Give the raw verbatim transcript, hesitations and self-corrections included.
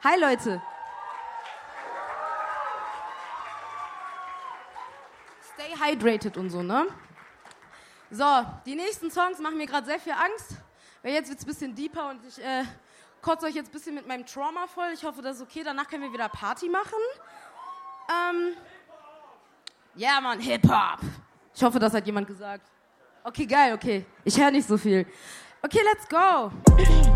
Hi, Leute. Stay hydrated und so, ne? So, die nächsten Songs machen mir gerade sehr viel Angst, weil jetzt wird's ein bisschen deeper und ich äh, kotze euch jetzt ein bisschen mit meinem Trauma voll. Ich hoffe, das ist okay. Danach können wir wieder Party machen. Ähm, ja, Mann, Hip-Hop. Ich hoffe, das hat jemand gesagt. Okay, geil, okay. Ich höre nicht so viel. Okay, let's go.